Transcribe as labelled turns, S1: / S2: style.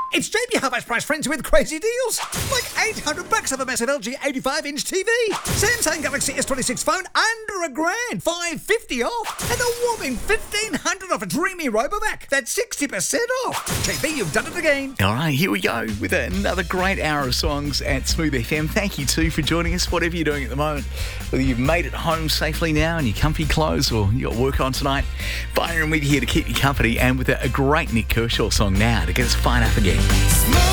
S1: It's JB Half Price Friends with crazy deals. Like $800 off a massive LG 85-inch TV. Samsung Galaxy S26 phone under $1,000. $550 off. And a whopping $1,500 off a Dreamy Robovac. That's 60% off. JB, you've done it again.
S2: All right, here we go with another great hour of songs at Smooth FM. Thank you too for joining us, whatever you're doing at the moment. Whether you've made it home safely now in your comfy clothes or you got work on tonight, Byron with you here to keep you company and with a great Nick Kershaw song now to get us fired up again.